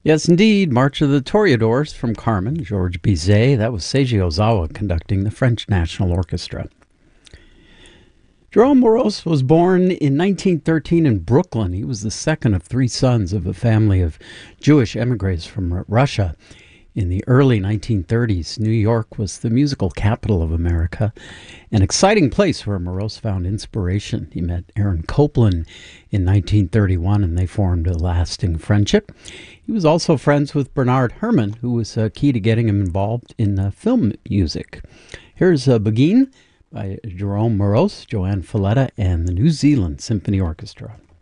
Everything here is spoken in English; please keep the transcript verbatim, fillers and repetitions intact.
Yes, indeed. March of the Toreadors from Carmen, Georges Bizet. That was Seiji Ozawa conducting the French National Orchestra. Jerome Moross was born in nineteen thirteen in Brooklyn. He was the second of three sons of a family of Jewish emigres from Russia. In the early nineteen thirties, New York was the musical capital of America, an exciting place where Moross found inspiration. He met Aaron Copland in nineteen thirty-one, and they formed a lasting friendship. He was also friends with Bernard Herrmann, who was uh, key to getting him involved in uh, film music. Here's uh, Begin by Jerome Moross, Joanne Falletta, and the New Zealand Symphony Orchestra.